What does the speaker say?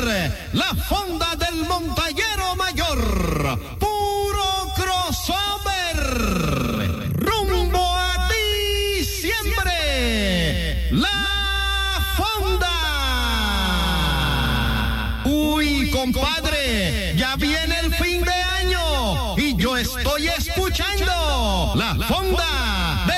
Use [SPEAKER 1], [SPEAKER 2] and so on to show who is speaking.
[SPEAKER 1] la fonda del Montañero Mayor. Puro crossover. Rumbo a ti siempre. La fonda. Uy, compadre, ya viene el fin de año y yo estoy escuchando la fonda de